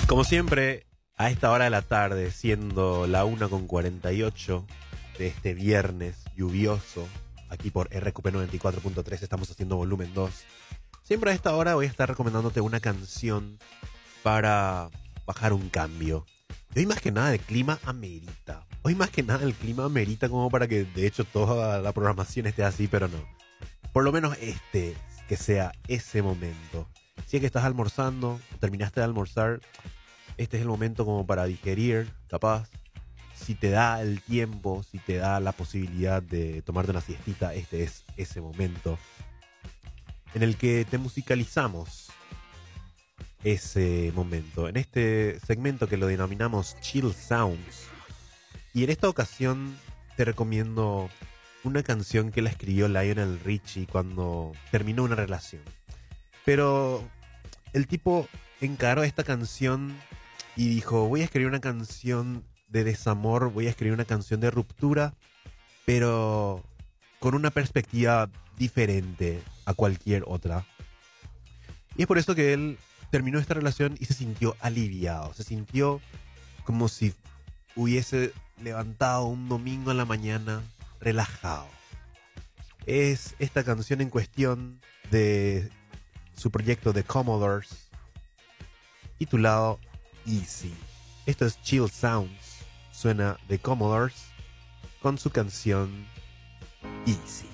Como siempre, a esta hora de la tarde, siendo la 1:48 de este viernes lluvioso, aquí por RQP 94.3, estamos haciendo volumen 2. Siempre a esta hora voy a estar recomendándote una canción para bajar un cambio. Y hoy más que nada el clima amerita. Hoy más que nada el clima amerita como para que de hecho toda la programación esté así, pero no. Por lo menos que sea ese momento. Si es que estás almorzando, terminaste de almorzar, este es el momento como para digerir, capaz. Si te da el tiempo, si te da la posibilidad de tomarte una siestita, este es ese momento en el que te musicalizamos ese momento. En este segmento que lo denominamos Chill Sounds. Y en esta ocasión te recomiendo una canción que la escribió Lionel Richie cuando terminó una relación. Pero el tipo encaró esta canción y dijo, voy a escribir una canción de desamor, voy a escribir una canción de ruptura, pero con una perspectiva diferente a cualquier otra. Y es por eso que él terminó esta relación y se sintió aliviado, se sintió como si hubiese levantado un domingo en la mañana relajado. Es esta canción en cuestión de su proyecto de Commodores titulado Easy. Esto es Chill Sounds, suena de Commodores con su canción Easy.